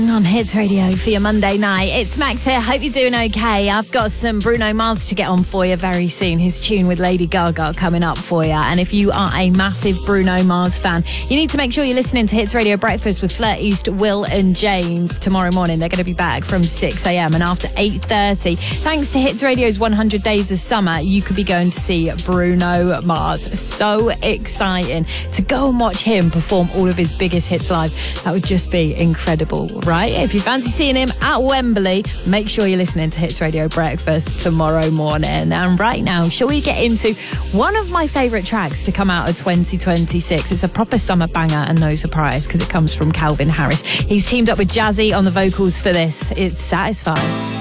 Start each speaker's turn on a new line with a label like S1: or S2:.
S1: On Hits Radio for your Monday night. It's Max here. Hope you're doing okay. I've got some Bruno Mars to get on for you very soon. His tune with Lady Gaga coming up for you. And if you are a massive Bruno Mars fan, you need to make sure you're listening to Hits Radio Breakfast with Fleur East, Will and James tomorrow morning. They're going to be back from 6 a.m. and after 8:30. Thanks to Hits Radio's 100 Days of Summer, you could be going to see Bruno Mars. So exciting to go and watch him perform all of his biggest hits live. That would just be incredible, right? If you fancy seeing him at Wembley, make sure you're listening to Hits Radio Breakfast tomorrow morning. And right now, shall we get into one of my favourite tracks to come out of 2026? It's a proper summer banger and no surprise because it comes from Calvin Harris. He's teamed up with Jazzy on the vocals for this. It's Satisfied.